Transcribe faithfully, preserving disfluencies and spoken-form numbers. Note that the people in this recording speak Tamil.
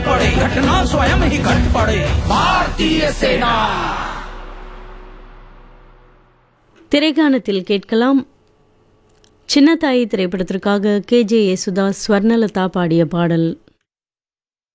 पड़े घटना स्वयं ही घट पड़े भारतीय सेना। திரைக்காணத்தில் கேட்கலாம். சின்னத்தாயி திரைப்படத்திற்காக கே ஜே யேசுதாஸ், ஸ்வர்ணலதா பாடிய பாடல்.